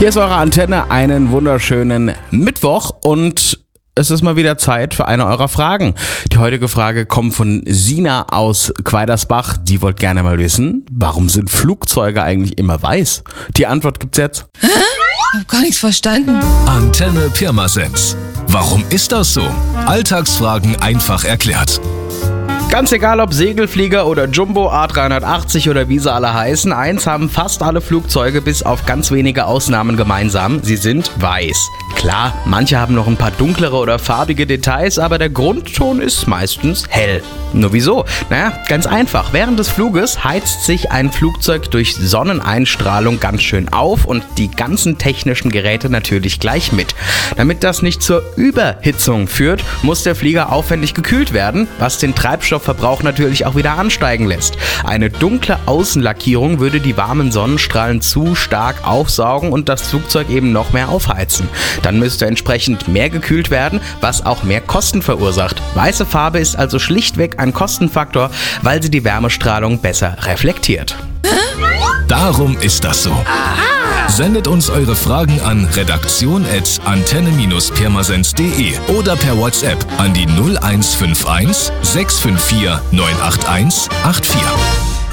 Hier ist eure Antenne, einen wunderschönen Mittwoch und es ist mal wieder Zeit für eine eurer Fragen. Die heutige Frage kommt von Sina aus Quaidersbach. Die wollte gerne mal wissen, warum sind Flugzeuge eigentlich immer weiß? Die Antwort gibt's jetzt. Ich hab gar nichts verstanden. Antenne Pirmasens. Warum ist das so? Alltagsfragen einfach erklärt. Ganz egal ob Segelflieger oder Jumbo, A380 oder wie sie alle heißen, eins haben fast alle Flugzeuge bis auf ganz wenige Ausnahmen gemeinsam, sie sind weiß. Klar, manche haben noch ein paar dunklere oder farbige Details, aber der Grundton ist meistens hell. Nur wieso? Naja, ganz einfach. Während des Fluges heizt sich ein Flugzeug durch Sonneneinstrahlung ganz schön auf und die ganzen technischen Geräte natürlich gleich mit. Damit das nicht zur Überhitzung führt, muss der Flieger aufwendig gekühlt werden, was den Treibstoffverbrauch natürlich auch wieder ansteigen lässt. Eine dunkle Außenlackierung würde die warmen Sonnenstrahlen zu stark aufsaugen und das Flugzeug eben noch mehr aufheizen. Dann müsste entsprechend mehr gekühlt werden, was auch mehr Kosten verursacht. Weiße Farbe ist also schlichtweg ein Kostenfaktor, weil sie die Wärmestrahlung besser reflektiert. Darum ist das so. Sendet uns eure Fragen an redaktion@antenne-pirmasens.de oder per WhatsApp an die 0151 654 981 84.